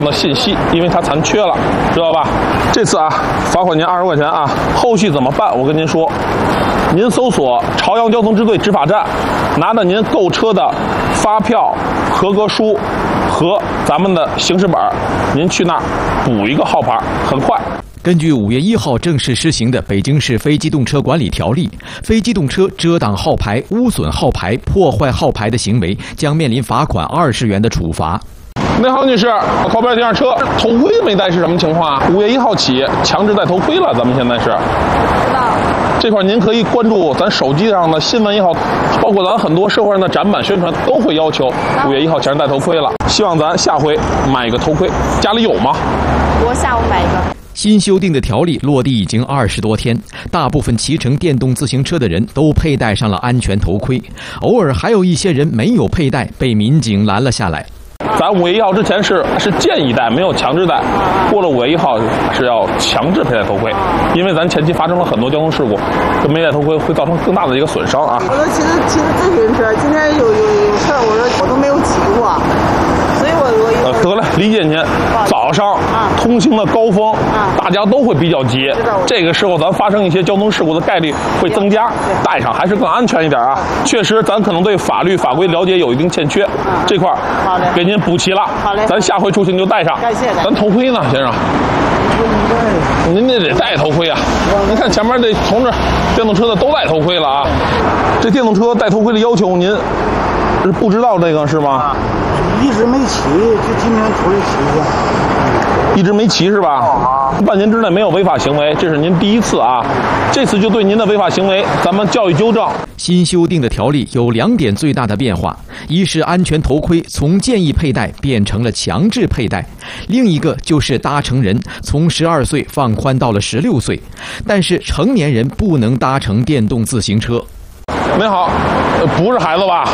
的信息，因为它残缺了，知道吧？这次啊，罚款您20块钱啊，后续怎么办？我跟您说，您搜索朝阳交通支队执法站，拿着您购车的发票、合格书和咱们的行驶本，您去那儿补一个号牌，很快。 根据5月1号正式施行的《北京市非机动车管理条例》，非机动车遮挡号牌、污损号牌、破坏号牌的行为将面临罚款20元的处罚。 您好，女士，靠边停下车。头盔没戴是什么情况啊？5月1号起强制戴头盔了，咱们现在是。知道。这块您可以关注咱手机上的新闻也好，包括咱很多社会上的展板宣传都会要求5月1号强制戴头盔了。希望咱下回买一个头盔，家里有吗？ 我下午买一个。 新修订的条例落地已经20多天，大部分骑乘电动自行车的人都佩戴上了安全头盔，偶尔还有一些人没有佩戴，被民警拦了下来。 咱5月1号之前是建议戴，没有强制戴。过了5月1号是要强制佩戴头盔，因为咱前期发生了很多交通事故，跟没戴头盔会造成更大的一个损伤啊。 我说骑自行车，今天有事儿，我说我都没有骑过，所以我得了，理解您。早上通行的高峰，大家都会比较急，这个时候咱发生一些交通事故的概率会增加，戴上还是更安全一点啊。确实，咱可能对法律法规了解有一定欠缺，这块给您补齐了。 好嘞， 咱下回出行就戴上。 感谢。 咱头盔呢，先生？您这得戴头盔啊！您看前面这同志，电动车的都戴头盔了啊。这电动车戴头盔的要求，您是不知道这个是吗？ 一直没骑，就今天出来骑一下。 一直没骑是吧？半年之内没有违法行为，这是您第一次啊。这次就对您的违法行为，咱们教育纠正。 新修订的条例有2点最大的变化：一是安全头盔从建议佩戴变成了强制佩戴；另一个就是搭乘人从12岁放宽到了16岁，但是成年人不能搭乘电动自行车。 您好，不是孩子吧？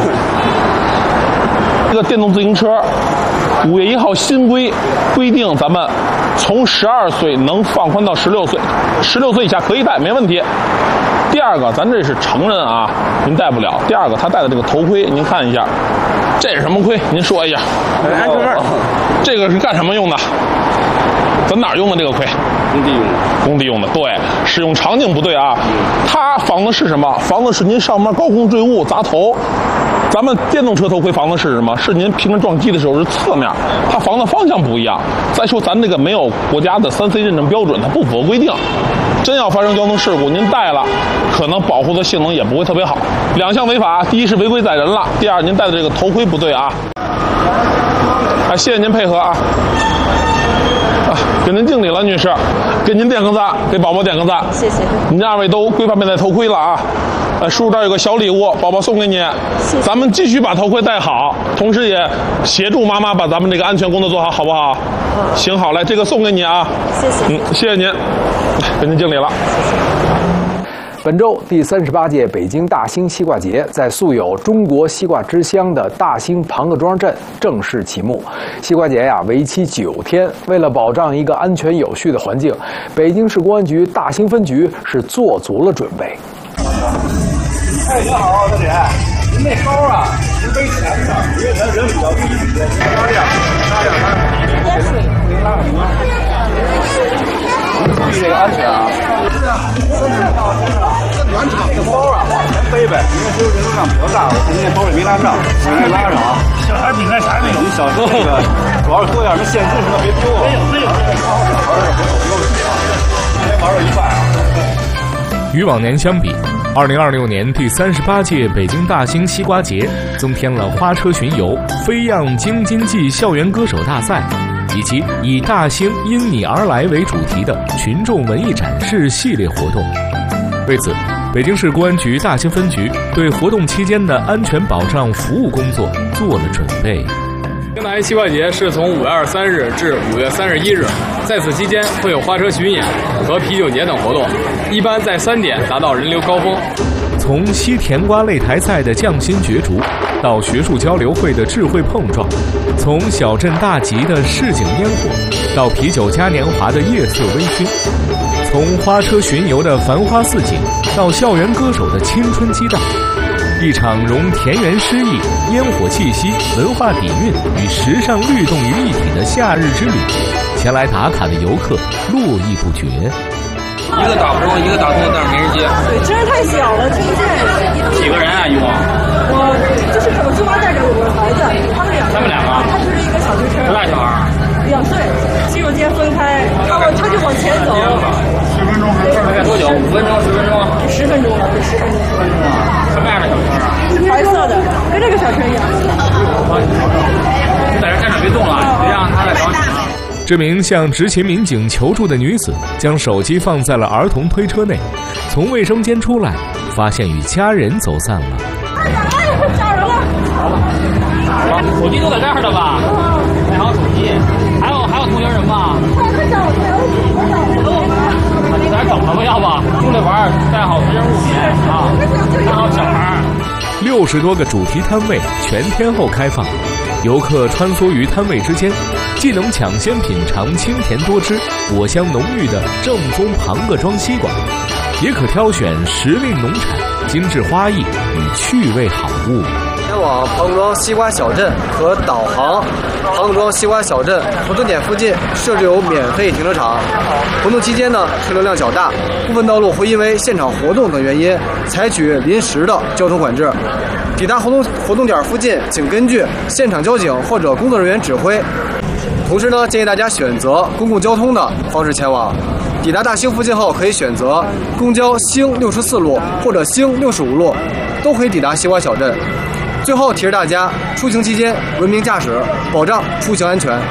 这个电动自行车5月1号新规定，咱们从12岁能放宽到16岁，16岁以下可以戴，没问题。第二个，咱这是成人啊，您戴不了。第二个，他戴的这个头盔，您看一下，这是什么盔？您说一下。安全帽。这个是干什么用的？咱哪儿用的这个盔？ 工地用的。 工地用的，对，使用场景不对啊。它防的是什么？防的是您上面高空坠物砸头。咱们电动车头盔防的是什么？是您平时撞击的时候是侧面，它防的方向不一样。再说咱这个没有国家的3C 认证标准，它不符合规定。真要发生交通事故，您戴了，可能保护的性能也不会特别好。2项违法，第一是违规载人了，第二您戴的这个头盔不对啊。谢谢您配合啊。给您敬礼了，女士，给您点个赞，给宝宝点个赞， 谢谢。 您2位都规范佩戴头盔了啊。叔叔这儿有个小礼物，宝宝送给你。 谢谢。 咱们继续把头盔戴好，同时也协助妈妈把咱们这个安全工作做好，好不好？行，好嘞，这个送给你啊。 谢谢。 谢谢您，给您敬礼了。 本周第38届北京大兴西瓜节在素有“中国西瓜之乡”的大兴庞各庄镇正式启幕。西瓜节为期9天，为了保障一个安全有序的环境，北京市公安局大兴分局是做足了准备。 哎，您好，大姐，您那包啊，您背前的，因为咱人比较密集，拉点，点水，您拉什么？注意这个安全啊！是啊，暖场的包啊，往前背呗，因为这个人流量比较大，我今天包里没拉上，赶紧拉上啊！小孩比那啥没有？你小时候那个，主要是做点什么现金什么别丢啊！没有，今天玩到一半啊！ 与往年相比，2026年第38届北京大兴西瓜节增添了花车巡游、飞样京津冀校园歌手大赛，以及以大兴因你而来为主题的群众文艺展示系列活动。为此，北京市公安局大兴分局对活动期间的安全保障服务工作做了准备。 京大兴西瓜节是从5月23日至5月31日，在此期间会有花车巡演和啤酒节等活动，一般在3点达到人流高峰。 从西甜瓜擂台赛的匠心角逐，到学术交流会的智慧碰撞，从小镇大集的市井烟火，到啤酒嘉年华的夜色微醺，从花车巡游的繁花似锦，到校园歌手的青春激荡， 一场融田园诗意、烟火气息、文化底蕴与时尚律动于一体的夏日之旅，前来打卡的游客络绎不绝。 一个打不中，一个打通，但是没人接。 对，真是太小了，听不见。 几个人啊，一共？ 我就是我出发带着我的孩子，他们两个，他就是一个小推车。 多大小孩 ？2岁，洗手间分开，他就往前走。 10分钟，大概多久？5分钟、10分钟 ？10分钟了，对，10分钟。 什么样的小车啊？ 白色的，跟这个小车一样。 就在这站着别动了，别让他来找你。 这名向执勤民警求助的女子将手机放在了儿童推车内，从卫生间出来，发现与家人走散了。 哎呀，吓人了！ 好了，手机都在这儿的吧？带好手机，还有同学人吗？ 快找你在这等着吧，要不出来玩，带好随身物品啊，带好小孩。 60多个主题摊位全天候开放，游客穿梭于摊位之间，既能抢先品尝清甜多汁、果香浓郁的正宗庞各庄西瓜，也可挑选时令农产、精致花艺与趣味好物。 前往庞各庄西瓜小镇和导航庞各庄西瓜小镇活动点附近设置有免费停车场。活动期间呢，车流量较大，部分道路会因为现场活动等原因采取临时的交通管制。抵达活动点附近，请根据现场交警或者工作人员指挥。同时呢，建议大家选择公共交通的方式前往。抵达大兴附近后，可以选择公交兴64路或者兴65路，都可以抵达西瓜小镇。最后提示大家，出行期间文明驾驶，保障出行安全。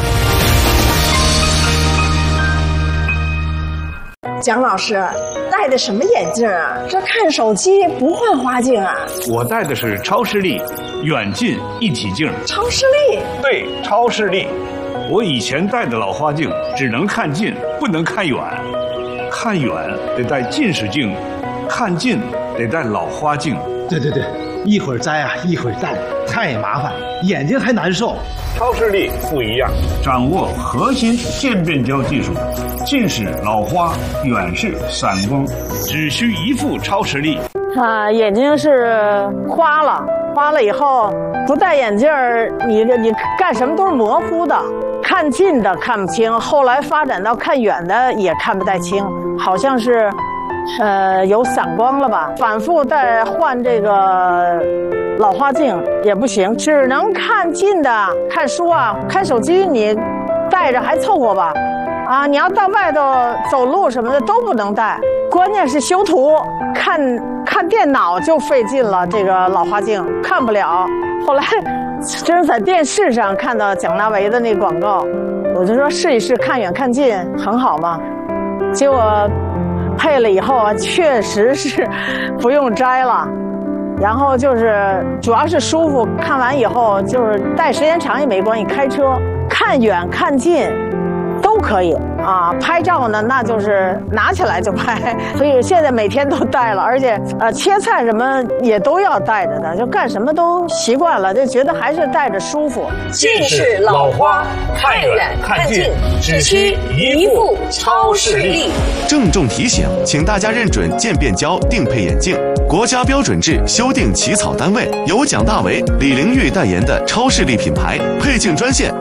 蒋老师戴的什么眼镜啊？这看手机不换花镜啊？ 我戴的是超视力远近一体镜。 超视力？ 对，超视力。我以前戴的老花镜只能看近，不能看远。看远得戴近视镜，看近得戴老花镜。 对，一会儿摘啊，一会儿戴，太麻烦，眼睛还难受。 超视力不一样，掌握核心渐变焦技术，近视、老花、远视、散光，只需一副超视力。 眼睛是花了以后不戴眼镜儿，你干什么都是模糊的，看近的看不清，后来发展到看远的也看不太清，好像是。有散光了吧？反复再换这个老花镜也不行，只能看近的，看书啊，看手机你带着还凑合吧？啊，你要到外头走路什么的都不能带。关键是修图，看电脑就费劲了，这个老花镜看不了。后来真是在电视上看到蒋大为的那广告，我就说试一试，看远看近很好嘛。结果。配了以后啊，确实是不用摘了，然后就是主要是舒服。看完以后就是戴时间长也没关系，开车看远看近都可以啊。拍照呢，那就是拿起来就拍，所以现在每天都戴了，而且切菜什么也都要戴着的，就干什么都习惯了，就觉得还是戴着舒服。 近视、老花，看远看近，只需一副超视力。 郑重提醒，请大家认准渐变焦定配眼镜，国家标准制修订起草单位由蒋大为、李玲玉代言的超视力品牌，配镜专线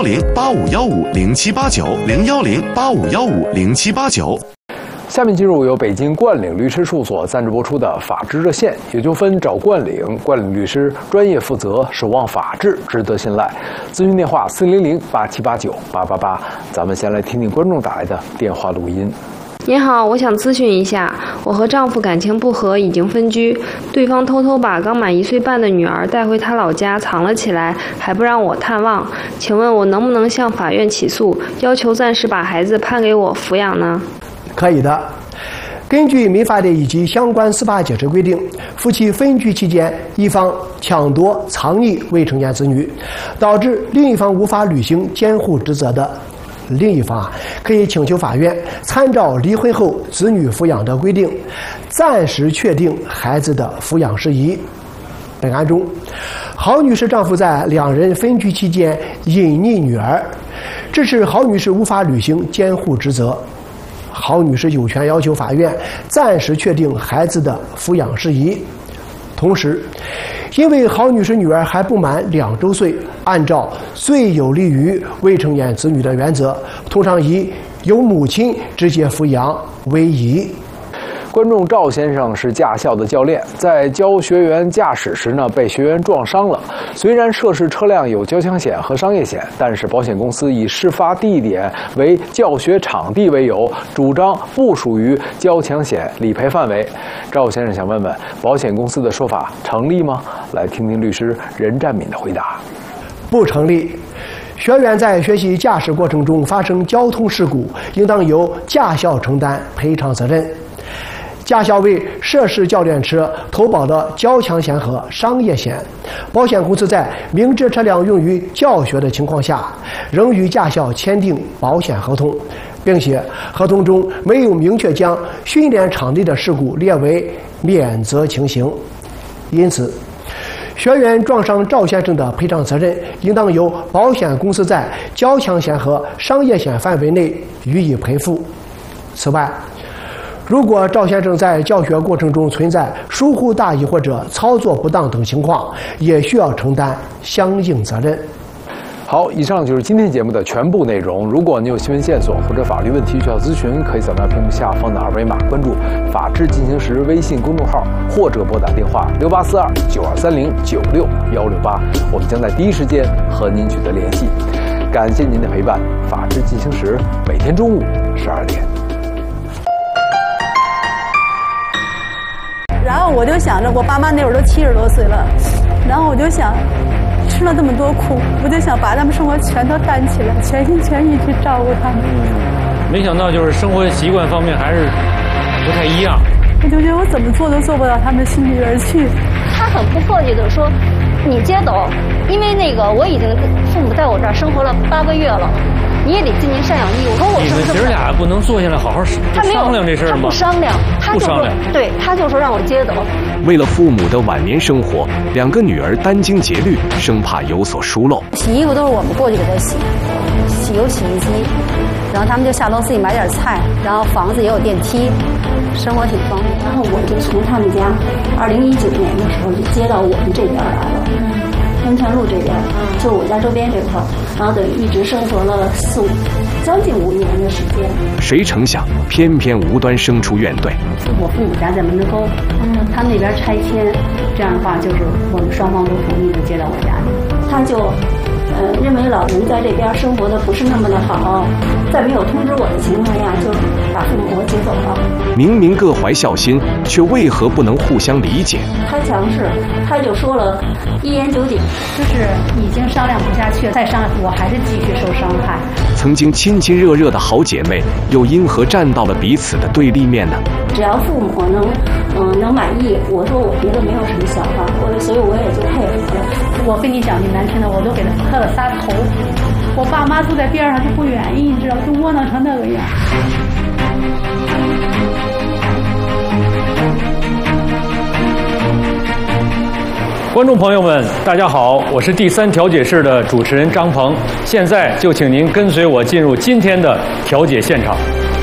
010-8515-0789，010-8515-0789。 下面进入由北京冠岭律师事务所赞助播出的《法治热线》，有纠纷找冠岭，冠岭律师专业负责，守望法治，值得信赖。咨询电话400-8789-888。咱们先来听听观众打来的电话录音。 您好，我想咨询一下，我和丈夫感情不和，已经分居，对方偷偷把刚满1岁半的女儿带回他老家藏了起来，还不让我探望，请问我能不能向法院起诉，要求暂时把孩子判给我抚养呢？ 可以的。根据民法典以及相关司法解释规定，夫妻分居期间，一方抢夺、藏匿未成年子女，导致另一方无法履行监护职责的，另一方可以请求法院参照离婚后子女抚养的规定，暂时确定孩子的抚养事宜。本案中，郝女士丈夫在两人分居期间隐匿女儿，致使郝女士无法履行监护职责。郝女士有权要求法院暂时确定孩子的抚养事宜。 同时，因为郝女士女儿还不满2周岁，按照最有利于未成年子女的原则，通常以由母亲直接抚养为宜。 观众赵先生是驾校的教练，在教学员驾驶时呢，被学员撞伤了。虽然涉事车辆有交强险和商业险，但是保险公司以事发地点为教学场地为由，主张不属于交强险理赔范围。赵先生想问问，保险公司的说法成立吗？来听听律师任占敏的回答。 不成立。学员在学习驾驶过程中发生交通事故，应当由驾校承担赔偿责任。驾校为涉事教练车投保的交强险和商业险，保险公司在明知车辆用于教学的情况下，仍与驾校签订保险合同，并且合同中没有明确将训练场地的事故列为免责情形。因此，学员撞伤赵先生的赔偿责任应当由保险公司在交强险和商业险范围内予以赔付。此外，如果赵先生在教学过程中存在疏忽大意或者操作不当等情况，也需要承担相应责任。 好，以上就是今天节目的全部内容。如果你有新闻线索或者法律问题需要咨询，可以扫描屏幕下方的2维码，关注“法治进行时”微信公众号，或者拨打电话6842-9230-96168，我们将在第一时间和您取得联系。感谢您的陪伴，法治进行时每天中午12点。 然后我就想着，我爸妈那会儿都70多岁了，然后我就想，吃了这么多苦，我就想把他们生活全都担起来，全心全意去照顾他们。 没想到就是生活习惯方面还是不太一样。 我就觉得我怎么做都做不到他们心里边去。 他很不客气的说：“你接走，因为那个我已经父母在我这儿生活了8个月了。”你也得尽您赡养义务。说我你们姐儿俩不能坐下来好好商量这事儿吗？ 他不商量，他就说对，他就说让我接走。 为了父母的晚年生活，2个女儿殚精竭虑，生怕有所疏漏。 洗衣服都是我们过去给他洗，有洗衣机，然后他们就下楼自己买点菜，然后房子也有电梯，生活挺方便。 然后我就从他们家2019年的时候就接到我们这边来了。温泉路这边，就我家周边这块，然后等于一直生活了将近5年的时间。 谁成想，偏偏无端生出怨怼。 我父母家在门头沟，他们那边拆迁，这样的话就是我们双方都同意就接到我家里。他就认为老人在这边生活的不是那么的好，在没有通知我的情况下，就把父母接走了。 明明各怀孝心，却为何不能互相理解？ 他强势，他就说了1言9鼎， 就是已经商量不下去了，再商量我还是继续受伤害。 曾经亲亲热热的好姐妹，又因何站到了彼此的对立面呢？ 只要父母能满意，我说我别的没有什么想法，所以我也就配合了。 我跟你讲句难听的，我都给他磕了仨头。我爸妈住在边上就不愿意，你知道，就窝囊成那个样。 观众朋友们，大家好，我是第3调解室的主持人张鹏，现在就请您跟随我进入今天的调解现场。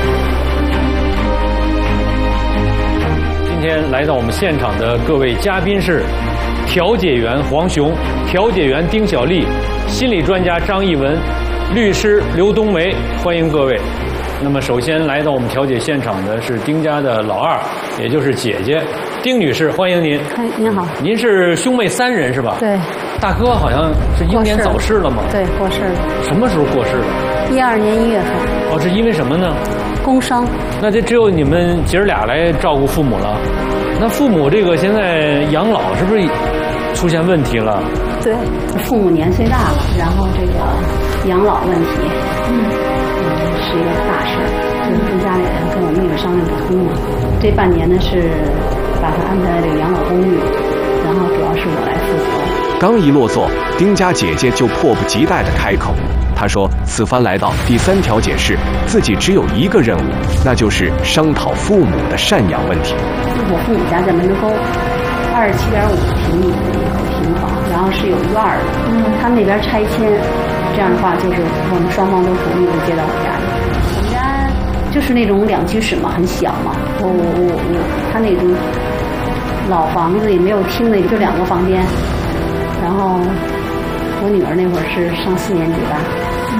今天来到我们现场的各位嘉宾是调解员黄雄、调解员丁小丽、心理专家张艺文、律师刘冬梅，欢迎各位。那么首先来到我们调解现场的是丁家的老二，也就是姐姐丁女士，欢迎您。 您好。 您是兄妹3人是吧？ 对。 大哥好像是英年早逝了吗？ 对，过世了。 什么时候过世的 ？12年1月份。 哦，是因为什么呢？ 工伤。 那就只有你们姐儿俩来照顾父母了。那父母这个现在养老是不是出现问题了？ 对，父母年岁大了，然后这个养老问题，是一个大事儿，就是跟家里人跟我妹妹商量不通嘛。这半年呢是把他安排在这个养老公寓，然后主要是我来负责。 刚一落座，丁家姐姐就迫不及待地开口。她说：“此番来到第3调解室，自己只有一个任务，那就是商讨父母的赡养问题。 我父母家在门头沟，27.5平米的一个平房，然后是有院儿的。他们那边拆迁，这样的话就是我们双方都同意就接到我家里。我们家就是那种2居室嘛，很小嘛。他那种老房子也没有厅的，就2个房间。然后我女儿那会儿是上4年级吧。